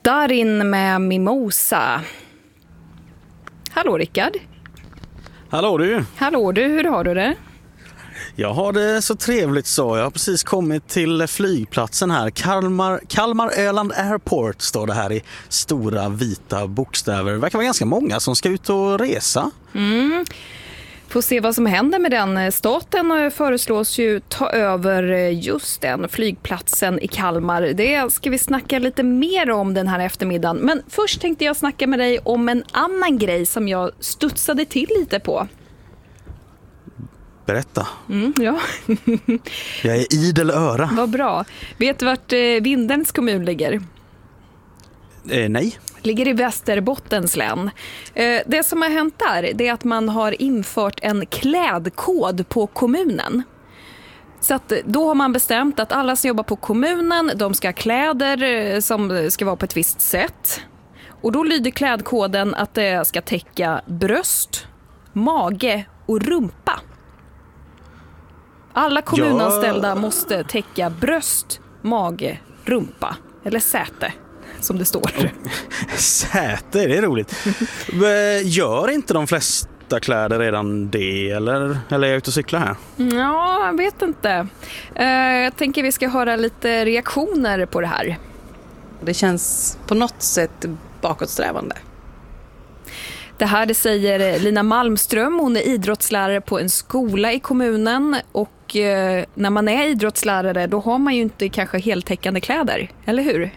Darin med Mimosa. Hallå Rickard. Hallå du. Hallå du, hur har du det? Jag har det så trevligt så. Jag har precis kommit till flygplatsen här. Kalmar Öland Airport står det här i stora vita bokstäver. Det verkar vara ganska många som ska ut och resa. Får se vad som händer med den. Staten föreslås ju ta över just den flygplatsen i Kalmar. Det ska vi snacka lite mer om den här eftermiddagen. Men först tänkte jag snacka med dig om en annan grej som jag studsade till lite på. Berätta. Ja. Jag är idel öra. Vad bra. Vet du vart Vindelns kommun ligger? Nej. Ligger i Västerbottens län. Det som har hänt där, det är att man har infört en klädkod på kommunen. Så att då har man bestämt att alla som jobbar på kommunen, de ska ha kläder som ska vara på ett visst sätt. Och då lyder klädkoden att det ska täcka bröst, mage och rumpa. Alla kommunanställda måste täcka bröst, mage, rumpa eller säte, som det står. Säte, det är roligt. Gör inte de flesta kläder redan det, eller är jag ute och cyklar här? Ja, jag vet inte. Jag tänker vi ska höra lite reaktioner på det här. Det känns på något sätt bakåtsträvande. Det här det säger Lina Malmström. Hon är idrottslärare på en skola i kommunen. Och när man är idrottslärare då har man ju inte kanske heltäckande kläder, eller hur?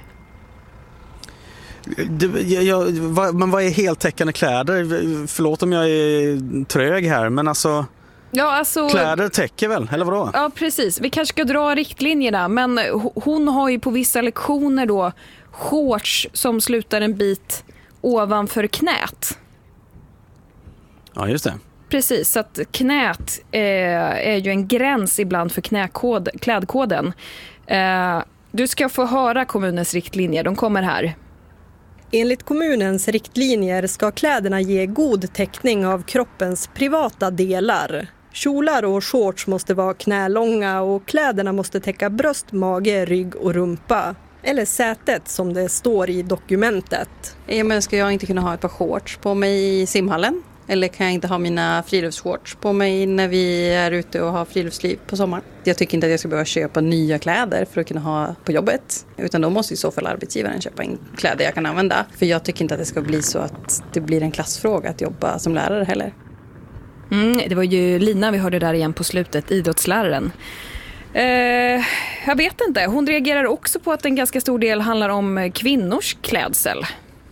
Men vad är heltäckande kläder? Förlåt om jag är trög här, men alltså... Ja, alltså, kläder täcker väl, eller vadå? Ja, precis. Vi kanske ska dra riktlinjerna, men hon har ju på vissa lektioner då shorts som slutar en bit ovanför knät. Ja, just det. Precis, så att knät är ju en gräns ibland för klädkoden. Du ska få höra kommunens riktlinjer, de kommer här. Enligt kommunens riktlinjer ska kläderna ge god täckning av kroppens privata delar. Kjolar och shorts måste vara knälånga och kläderna måste täcka bröst, mage, rygg och rumpa. Eller sätet som det står i dokumentet. Men ska jag inte kunna ha ett par shorts på mig i simhallen? Eller kan jag inte ha mina friluftsshorts på mig när vi är ute och har friluftsliv på sommaren? Jag tycker inte att jag ska behöva köpa nya kläder för att kunna ha på jobbet. Utan då måste i så fall arbetsgivaren köpa in kläder jag kan använda. För jag tycker inte att det ska bli så att det blir en klassfråga att jobba som lärare heller. Det var ju Lina vi hörde där igen på slutet, idrottsläraren. Jag vet inte, hon reagerar också på att en ganska stor del handlar om kvinnors klädsel.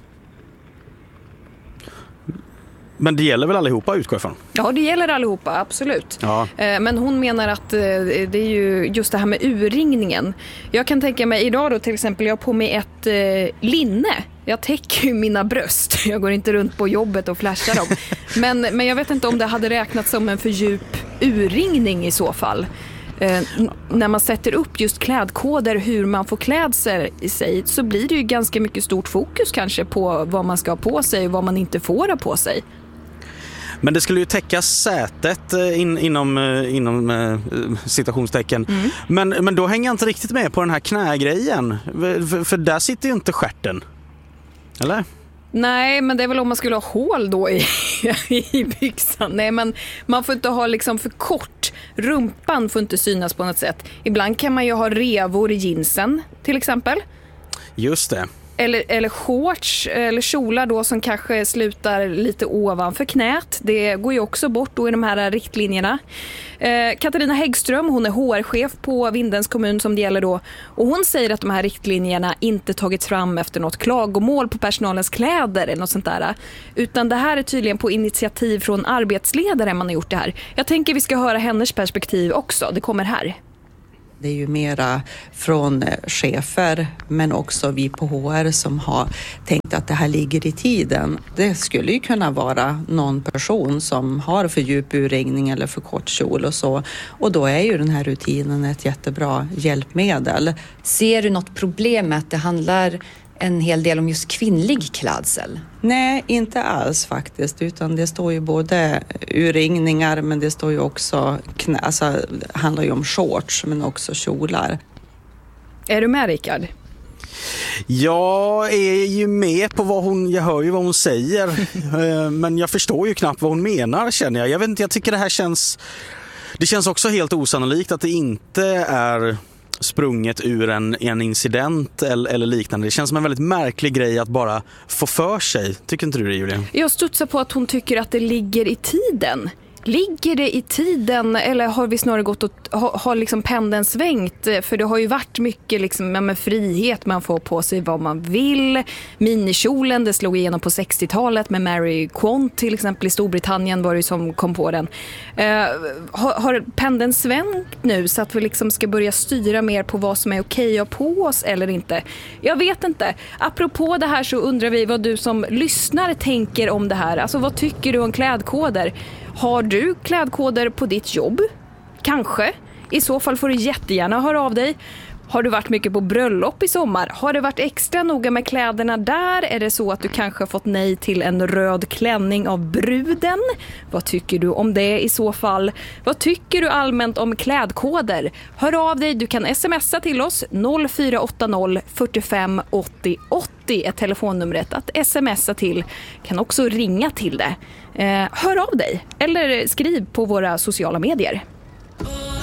Men det gäller väl allihopa, utgår ifrån? Ja, det gäller allihopa, absolut. Ja. Men hon menar att det är ju just det här med urringningen. Jag kan tänka mig idag då till exempel, jag har på mig ett linne. Jag täcker ju mina bröst. Jag går inte runt på jobbet och flashar dem. Men jag vet inte om det hade räknats som en för djup urringning i så fall. När man sätter upp just klädkoder hur man får klädsel i sig, så blir det ju ganska mycket stort fokus kanske på vad man ska ha på sig och vad man inte får ha på sig. Men det skulle ju täcka sätet inom citationstecken. Men då hänger jag inte riktigt med på den här knägrejen. För där sitter ju inte stjärten. Eller? Nej, men det är väl om man skulle ha hål då i byxan. Nej, men man får inte ha liksom för kort. Rumpan får inte synas på något sätt. Ibland kan man ju ha revor i jeansen till exempel. Just det. Eller shorts eller kjolar då som kanske slutar lite ovanför knät. Det går ju också bort då i de här riktlinjerna. Katarina Häggström, hon är HR-chef på Vindelns kommun som det gäller då. Och hon säger att de här riktlinjerna inte tagits fram efter något klagomål på personalens kläder eller något sånt där. Utan det här är tydligen på initiativ från arbetsledare man har gjort det här. Jag tänker vi ska höra hennes perspektiv också. Det kommer här. Det är ju mera från chefer men också vi på HR som har tänkt att det här ligger i tiden. Det skulle ju kunna vara någon person som har för djup urringning eller för kort kjol och så. Och då är ju den här rutinen ett jättebra hjälpmedel. Ser du något problem med att det handlar en hel del om just kvinnlig klädsel? Nej, inte alls faktiskt, utan det står ju både urringningar men det står ju också, alltså handlar ju om shorts men också kjolar. Är du med, Rickard? Jag är ju med på jag hör ju vad hon säger, men jag förstår ju knappt vad hon menar, känner jag. Jag vet inte, jag tycker det känns också helt osannolikt att det inte är sprunget ur en incident eller liknande. Det känns som en väldigt märklig grej att bara få för sig. Tycker inte du det, Julia? Jag studsar på att hon tycker att det ligger i tiden. Ligger det i tiden eller har vi snarare gått och har liksom pendeln svängt? För det har ju varit mycket liksom, med frihet, man får på sig vad man vill. Minikjolen, det slog igenom på 60-talet med Mary Quant till exempel i Storbritannien var det som kom på den. Har pendeln svängt nu så att vi liksom ska börja styra mer på vad som är okej att på oss eller inte? Jag vet inte. Apropå det här så undrar vi vad du som lyssnar tänker om det här. Alltså vad tycker du om klädkoder? Har du klädkoder på ditt jobb? Kanske. I så fall får du jättegärna höra av dig. Har du varit mycket på bröllop i sommar? Har det varit extra noga med kläderna där? Är det så att du kanske har fått nej till en röd klänning av bruden? Vad tycker du om det i så fall? Vad tycker du allmänt om klädkoder? Hör av dig, du kan smsa till oss 0480 45 80 80 är telefonnumret att smsa till. Kan också ringa till det. Hör av dig eller skriv på våra sociala medier.